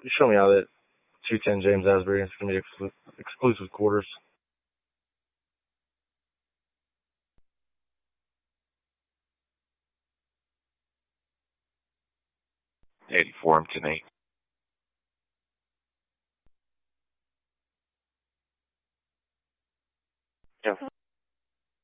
show me how that 210 James Asbury is going to be exclusive quarters. 84 to me.